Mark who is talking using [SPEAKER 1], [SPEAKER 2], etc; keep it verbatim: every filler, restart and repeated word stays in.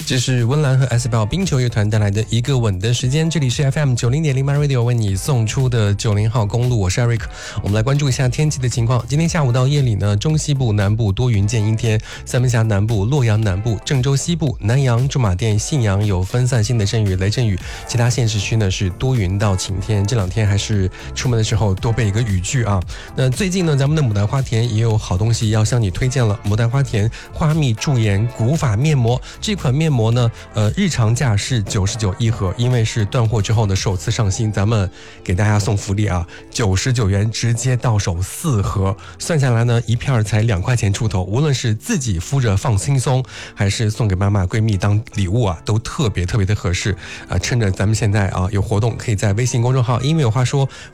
[SPEAKER 1] 这是温岚和 S 宝冰球乐团带来的一个吻的时间，这里是 F M 九零点零 MyRadio 为你送出的九零号公路，我是 Eric。我们来关注一下天气的情况。今天下午到夜里呢，中西部南部多云见阴天，三门峡南部、洛阳南部、郑州西部、南阳、驻马店、信阳有分散性的阵雨、雷阵雨，其他县市区呢是多云到晴天。这两天还是出门的时候多备一个雨具啊。那最近呢，咱们的牡丹花田也有好东西要向你推荐了，牡丹花田花蜜驻颜古法面膜，这款面膜呢，呃，日常价是九十九一盒，因为是断货之后呢首次上新，咱们给大家送福利啊，九十九元直接到手四盒，算下来呢一片才两块钱出头，无论是自己敷着放轻松，还是送给妈妈闺蜜当礼物啊，都特别特别的合适啊！趁着咱们现在啊有活动，可以在微信公众号“音乐有话说”